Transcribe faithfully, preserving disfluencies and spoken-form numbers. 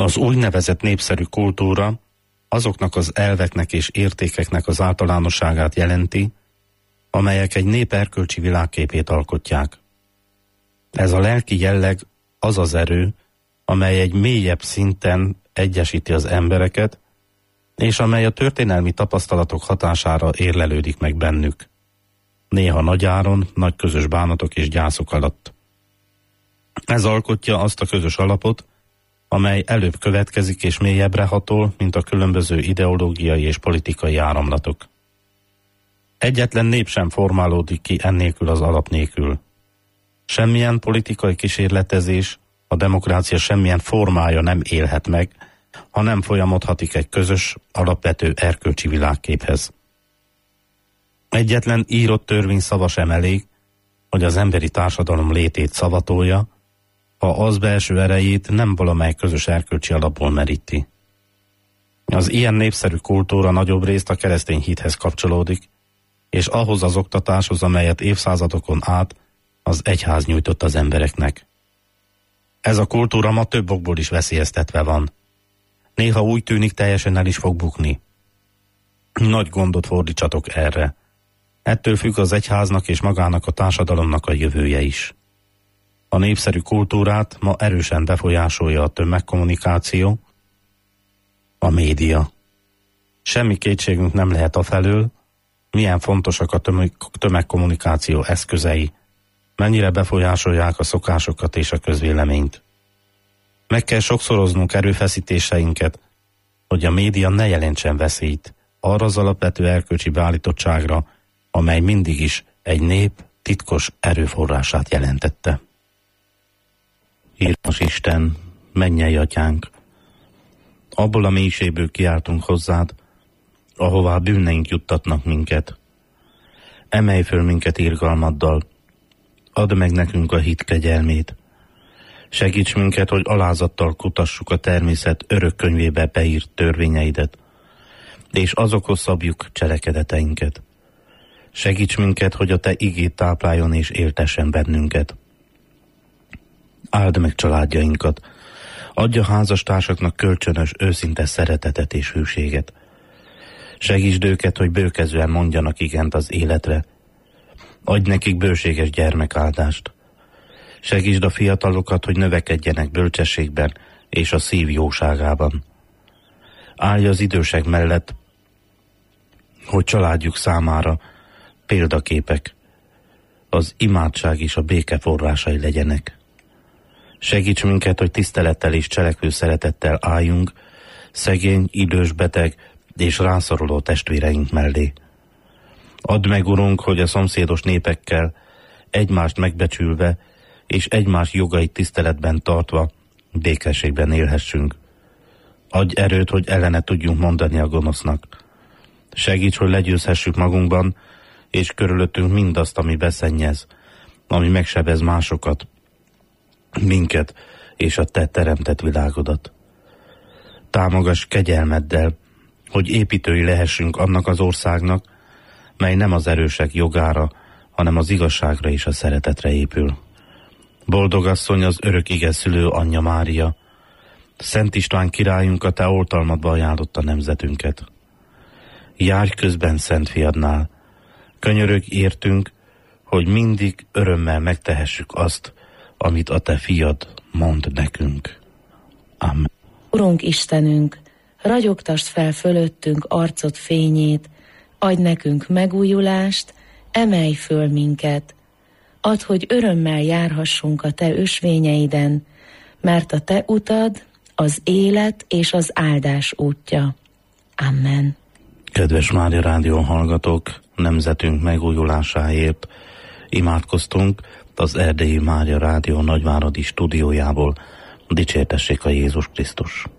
Az úgynevezett népszerű kultúra azoknak az elveknek és értékeknek az általánosságát jelenti, amelyek egy nép erkölcsi világképét alkotják. Ez a lelki jelleg az az erő, amely egy mélyebb szinten egyesíti az embereket, és amely a történelmi tapasztalatok hatására érlelődik meg bennük. Néha nagy áron, nagy közös bánatok és gyászok alatt. Ez alkotja azt a közös alapot, amely előbb következik és mélyebbre hatol, mint a különböző ideológiai és politikai áramlatok. Egyetlen nép sem formálódik ki ennélkül az alap nélkül. Semmilyen politikai kísérletezés, a demokrácia semmilyen formája nem élhet meg, ha nem folyamodhatik egy közös, alapvető erkölcsi világképhez. Egyetlen írott törvény szava sem elég, hogy az emberi társadalom létét szavatolja, ha az belső erejét nem valamely közös erkölcsi alapból meríti. Az ilyen népszerű kultúra nagyobb részt a keresztény hithez kapcsolódik, és ahhoz az oktatáshoz, amelyet évszázadokon át az egyház nyújtott az embereknek. Ez a kultúra ma több okból is veszélyeztetve van. Néha úgy tűnik, teljesen el is fog bukni. Nagy gondot fordítsatok erre. Ettől függ az egyháznak és magának a társadalomnak a jövője is. A népszerű kultúrát ma erősen befolyásolja a tömegkommunikáció, a média. Semmi kétségünk nem lehet afelől, milyen fontosak a tömegkommunikáció eszközei, mennyire befolyásolják a szokásokat és a közvéleményt. Meg kell sokszoroznunk erőfeszítéseinket, hogy a média ne jelentsen veszélyt arra az alapvető erkölcsi beállítottságra, amely mindig is egy nép titkos erőforrását jelentette. Írmas Isten, mennyei atyánk, abból a mélységből kiáltunk hozzád, ahová bűneink juttatnak minket. Emelj föl minket irgalmaddal, add meg nekünk a hit kegyelmét. Segíts minket, hogy alázattal kutassuk a természet örök könyvébe beírt törvényeidet, és azokhoz szabjuk cselekedeteinket. Segíts minket, hogy a te igét tápláljon és éltessen bennünket. Áld meg családjainkat, adj a házastársaknak kölcsönös, őszinte szeretetet és hűséget. Segítsd őket, hogy bőkezően mondjanak igent az életre. Adj nekik bőséges gyermekáldást. Segítsd a fiatalokat, hogy növekedjenek bölcsességben és a szív jóságában. Állj az idősek mellett, hogy családjuk számára példaképek, az imádság és a béke forrásai legyenek. Segíts minket, hogy tisztelettel és cselekvő szeretettel álljunk szegény, idős, beteg és rászoruló testvéreink mellé. Add meg, Urunk, hogy a szomszédos népekkel egymást megbecsülve és egymás jogait tiszteletben tartva békességben élhessünk. Adj erőt, hogy ellene tudjunk mondani a gonosznak. Segíts, hogy legyőzhessük magunkban és körülöttünk mindazt, ami beszennyez, ami megsebez másokat, minket és a te teremtett világodat. Támogass kegyelmeddel, hogy építői lehessünk annak az országnak, mely nem az erősek jogára, hanem az igazságra és a szeretetre épül. Boldog asszony, az örök ige szülő anyja Mária, Szent István királyunk, a te oltalmadba ajánlotta nemzetünket. Járj közben Szent Fiadnál, könyörögj értünk, hogy mindig örömmel megtehessük azt, amit a te fiad mond nekünk. Amen. Urunk Istenünk, ragyogtasd fel fölöttünk arcod fényét, adj nekünk megújulást, emelj föl minket. Add, hogy örömmel járhassunk a te ösvényeiden, mert a te utad az élet és az áldás útja. Amen. Kedves Mária Rádió hallgatók, nemzetünk megújulásáért imádkoztunk az Erdélyi Mária Rádió Nagyváradi stúdiójából. Dicsértessék a Jézus Krisztus!